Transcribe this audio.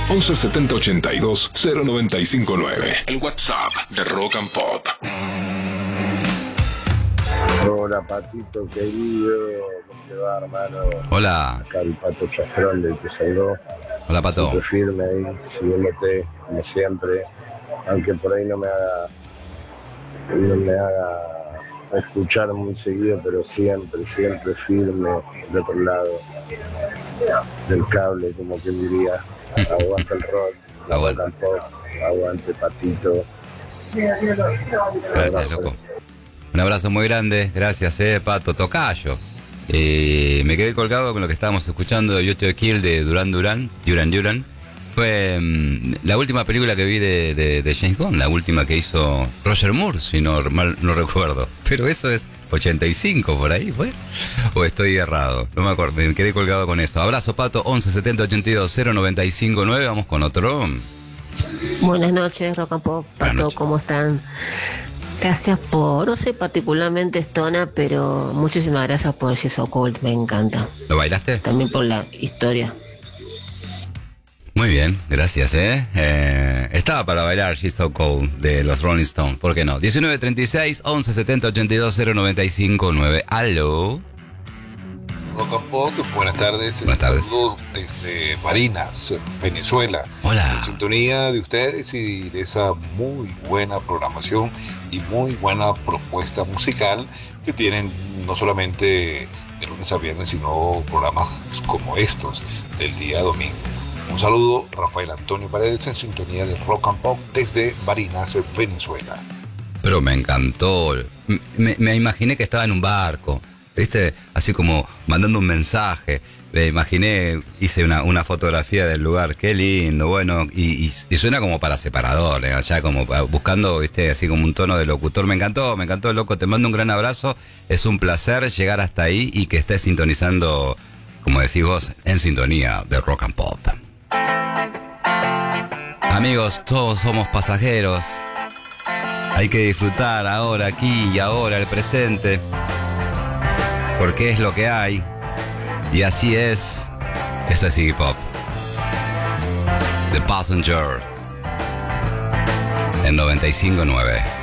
11 70 82 0959. El WhatsApp de Rock and Pop. Hola, Patito querido, ¿cómo te va, hermano? Hola. Acá el Pato Chastrón del que saludó. Hola, Pato. Siempre firme ahí, siguiéndote, como siempre. Aunque por ahí no me haga escuchar muy seguido, pero siempre firme del otro lado del cable, como quien diría. Aguanta el rock, la rock and pop, aguante, Patito. Gracias, loco. Un abrazo muy grande, gracias, Pato. Tocayo. Me quedé colgado con lo que estábamos escuchando de You to Kill de Duran Duran. Fue la última película que vi de James Bond, la última que hizo Roger Moore, si no mal no recuerdo. Pero eso es 85 por ahí, ¿fue? ¿O estoy errado? No me acuerdo, me quedé colgado con eso. Abrazo, Pato, 11 70 82 0959. Vamos con otro. Buenas noches, Rock and Pop. Pato, ¿cómo están? Gracias por, no sé particularmente Stona, pero muchísimas gracias por She's So Cold, me encanta. ¿Lo bailaste? También por la historia. Muy bien, gracias, estaba para bailar She's So Cold de los Rolling Stones, ¿por qué no? 1936 11 70 82 0959. ¿Aló? Rock and Pop, buenas tardes. Buenas tardes. Saludos desde Barinas, Venezuela. Hola. En sintonía de ustedes y de esa muy buena programación y muy buena propuesta musical que tienen no solamente de lunes a viernes, sino programas como estos del día domingo. Un saludo, Rafael Antonio Paredes, en sintonía de Rock and Pop desde Barinas, Venezuela. Pero me encantó. Me imaginé que estaba en un barco, ¿viste? Así como mandando un mensaje. Me imaginé, hice una fotografía del lugar. Qué lindo, bueno. Y suena como para separador, allá como buscando, ¿viste? Así como un tono de locutor. Me encantó, loco. Te mando un gran abrazo. Es un placer llegar hasta ahí y que estés sintonizando, como decís vos, en sintonía de Rock and Pop. Amigos, todos somos pasajeros. Hay que disfrutar ahora, aquí y ahora, el presente. Porque es lo que hay. Y así es. Esto es Iggy Pop. The Passenger. En 95.9.